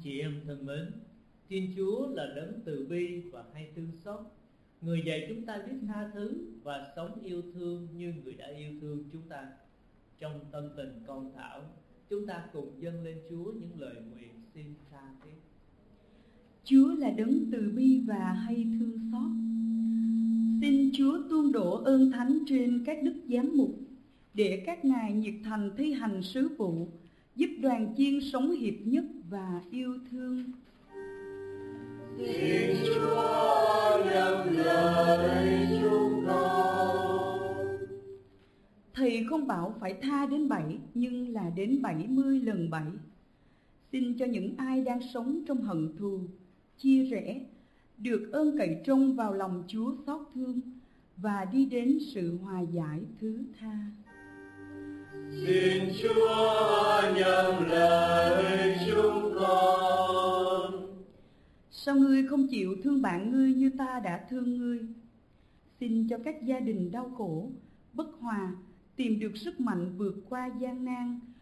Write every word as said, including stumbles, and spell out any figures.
chị em thân mến, Thiên Chúa là đấng từ bi và hay thương xót. Người dạy chúng ta biết tha thứ và sống yêu thương như người đã yêu thương chúng ta. Trong tâm tình con thảo, chúng ta cùng dâng lên Chúa những lời nguyện xin tha thiết. Chúa là đấng từ bi và hay thương xót. Xin Chúa tuôn đổ ơn thánh trên các đức giám mục, để các ngài nhiệt thành thi hành sứ vụ, giúp đoàn chiên sống hiệp nhất và yêu thương. Xin Chúa nhận lời chúng con. Thầy không bảo phải tha đến bảy, nhưng là đến bảy mươi lần bảy. Xin cho những ai đang sống trong hận thù, chia rẽ, được ơn cậy trông vào lòng Chúa xót thương và đi đến sự hòa giải thứ tha. Xin Chúa nhận lời chúng con. Sao ngươi không chịu thương bạn ngươi như ta đã thương ngươi? Xin cho các gia đình đau khổ, bất hòa tìm được sức mạnh vượt qua gian nan